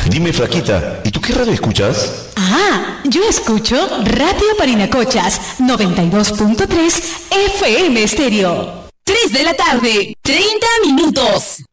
Dime, flaquita, ¿y tú qué radio escuchas? Ah, yo escucho Radio Parinacochas 92.3 FM Estéreo. 3 de la tarde, 30 minutos.